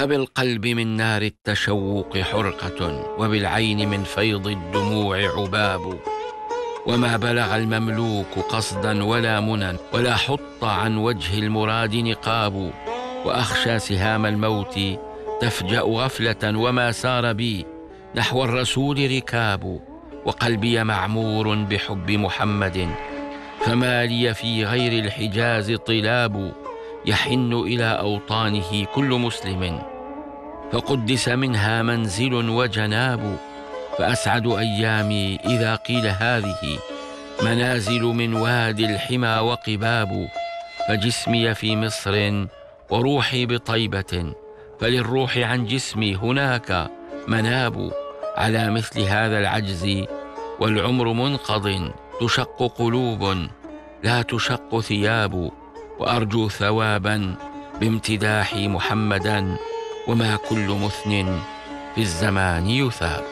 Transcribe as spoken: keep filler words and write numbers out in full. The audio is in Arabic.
فبالقلب من نار التشوق حرقة، وبالعين من فيض الدموع عباب. وما بلغ المملوك قصدا ولا منى، ولا حط عن وجه المراد نقاب. وأخشى سهام الموت تفجأ غفلة، وما سار بي نحو الرسول ركاب. وقلبي معمور بحب محمد، فما لي في غير الحجاز طلاب. يحن إلى أوطانه كل مسلم، فقدس منها منزل وجناب. فأسعد أيامي إذا قيل هذه منازل من وادي الحمى وقباب. فجسمي في مصر وروحي بطيبة، فللروح عن جسمي هناك مناب. على مثل هذا العجز والعمر منقض، تشق قلوب لا تشق ثياب. وأرجو ثوابا بامتداح محمدا، وما كل مثن في الزمان يثاب.